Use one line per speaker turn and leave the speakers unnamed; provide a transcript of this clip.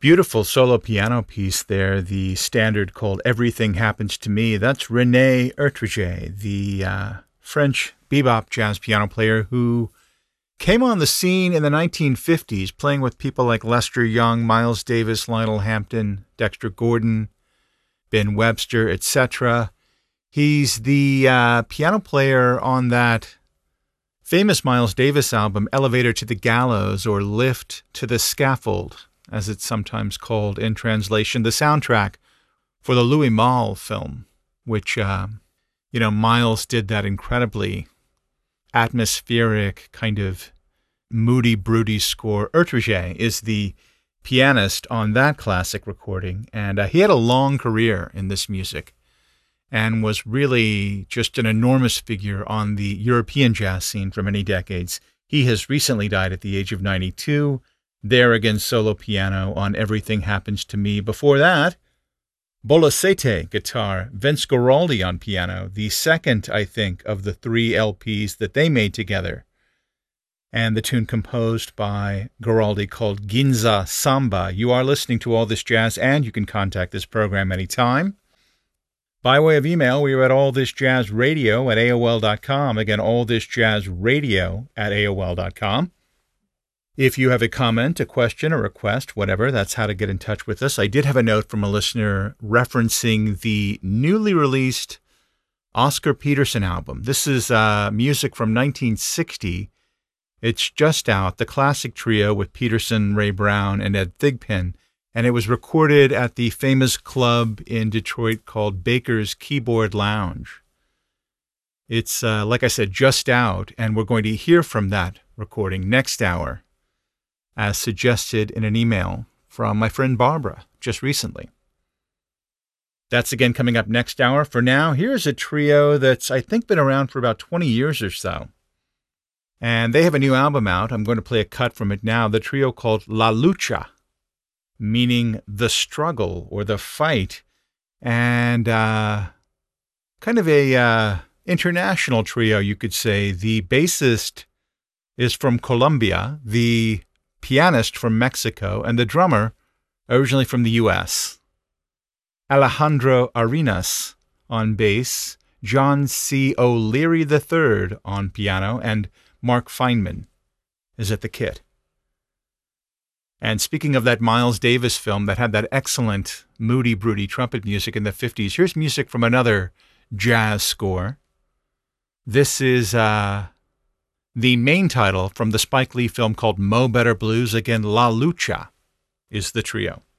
Beautiful solo piano piece there, the standard called Everything Happens to Me. That's René Ertriget, the French bebop jazz piano player who came on the scene in the 1950s, playing with people like Lester Young, Miles Davis, Lionel Hampton, Dexter Gordon, Ben Webster, etc. He's the piano player on that famous Miles Davis album, Elevator to the Gallows, or Lift to the Scaffold, as it's sometimes called in translation, the soundtrack for the Louis Malle film, which, Miles did that incredibly atmospheric, kind of moody, broody score. Ertriget is the pianist on that classic recording, and he had a long career in this music and was really just an enormous figure on the European jazz scene for many decades. He has recently died at the age of 92. There again, solo piano on Everything Happens to Me. Before that, Bolasete guitar, Vince Guaraldi on piano, the second, I think, of the 3 LPs that they made together. And the tune composed by Guaraldi called Ginza Samba. You are listening to All This Jazz, and you can contact this program anytime. By way of email, we are at allthisjazzradio@aol.com. Again, allthisjazzradio@aol.com. If you have a comment, a question, a request, whatever, that's how to get in touch with us. I did have a note from a listener referencing the newly released Oscar Peterson album. This is music from 1960. It's just out, the classic trio with Peterson, Ray Brown, and Ed Thigpen. And it was recorded at the famous club in Detroit called Baker's Keyboard Lounge. It's, like I said, just out, and we're going to hear from that recording next hour, as suggested in an email from my friend Barbara just recently. That's again coming up next hour. For now, here's a trio that's, I think, been around for about 20 years or so. And they have a new album out. I'm going to play a cut from it now. The trio called La Lucha, meaning the struggle or the fight. And kind of a international trio, you could say. The bassist is from Colombia, the pianist from Mexico, and the drummer originally from the U.S. Alejandro Arenas on bass, John C. O'Leary III on piano, and Mark Feynman is at the kit. And speaking of that Miles Davis film that had that excellent moody, broody trumpet music in the 50s, here's music from another jazz score. This is the main title from the Spike Lee film called Mo Better Blues. Again, La Lucha is the trio.